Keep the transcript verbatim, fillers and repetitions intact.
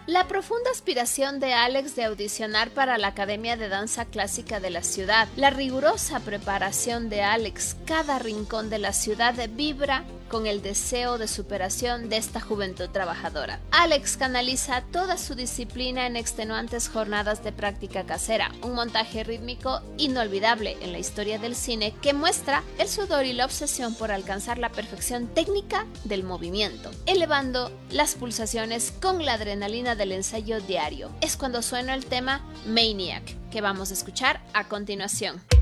La profunda aspiración de Alex de audicionar para la Academia de Danza Clásica de la ciudad, la rigurosa preparación de Alex, cada rincón de la ciudad vibra con el deseo de superación de esta juventud trabajadora. Alex canaliza toda su disciplina en extenuantes jornadas de práctica casera, un montaje rítmico inolvidable en la historia del cine que muestra el sudor y la obsesión por alcanzar la perfección técnica del movimiento, elevando las pulsaciones con la adrenalina del ensayo diario. Es cuando suena el tema Maniac, que vamos a escuchar a continuación.